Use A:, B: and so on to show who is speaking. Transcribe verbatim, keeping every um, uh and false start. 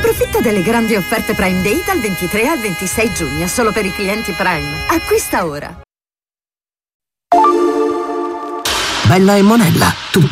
A: Approfitta delle grandi offerte Prime Day dal ventitré al ventisei giugno, solo per i clienti Prime. Acquista ora.
B: Bella e Monella, tu